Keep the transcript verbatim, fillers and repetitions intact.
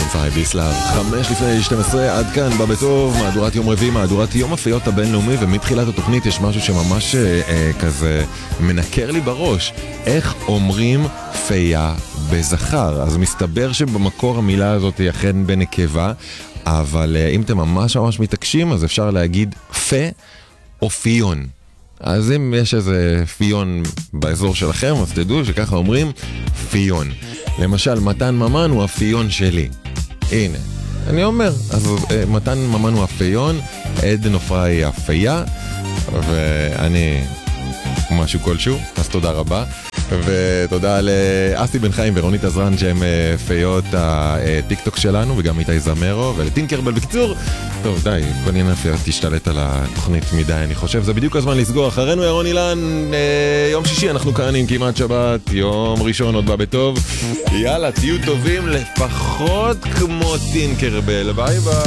פייב ביסלב, חמש לפני שתים עשרה, עד כאן בא בטוב, מהדורת יום רביעי, מהדורת יום הפיות הבינלאומי, ומתחילת התוכנית יש משהו שממש אה, אה, כזה מנקר לי בראש, איך אומרים פיה בזכר. אז מסתבר שבמקור המילה הזאת היא אכן בנקבה, אבל אה, אם אתם ממש ממש מתעקשים, אז אפשר להגיד פה או פיון. אז אם יש איזה פיון באזור שלכם, אז תדעו שככה אומרים פיון. למשל, מתן ממן הוא הפיון שלי. הנה, אני אומר, אז מתן ממן הוא הפיון, עדן עופרה היא הפייה, ואני משהו כלשהו, אז תודה רבה. ותודה לאסי בן חיים ורונית עזרן שהם פיות הטיקטוק שלנו, וגם איתי זמרו ולטינקרבל. בקיצור, טוב די, כל עניין הפיות תשתלט על התוכנית מדי, אני חושב זה בדיוק הזמן לסגור. אחרינו ירון אילן, יום שישי אנחנו כאן עם כמעט שבת, יום ראשון עוד בא בטוב. יאללה, תהיו טובים לפחות כמו טינקרבל, ביי ביי.